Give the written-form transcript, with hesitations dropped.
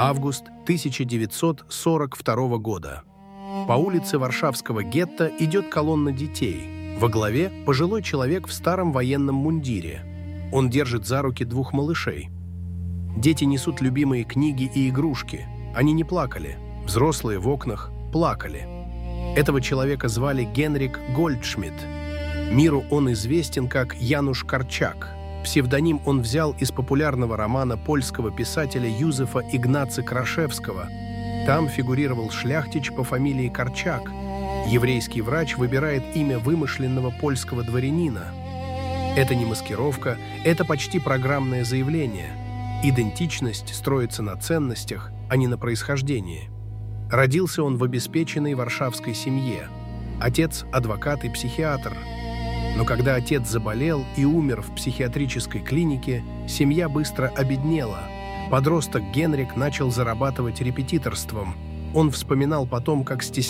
Август 1942 года. По улице Варшавского гетто идет колонна детей. Во главе пожилой человек в старом военном мундире. Он держит за руки двух малышей. Дети несут любимые книги и игрушки. Они не плакали. Взрослые в окнах плакали. Этого человека звали Генрик Гольдшмидт. Миру он известен как Януш Корчак. Псевдоним он взял из популярного романа польского писателя Юзефа Игнаца Крашевского. Там фигурировал шляхтич по фамилии Корчак. Еврейский врач выбирает имя вымышленного польского дворянина. Это не маскировка, это почти программное заявление. Идентичность строится на ценностях, а не на происхождении. Родился он в обеспеченной варшавской семье. Отец – адвокат и психиатр. Но когда отец заболел и умер в психиатрической клинике, семья быстро обеднела. Подросток Генрик начал зарабатывать репетиторством. Он вспоминал потом, как стеснялся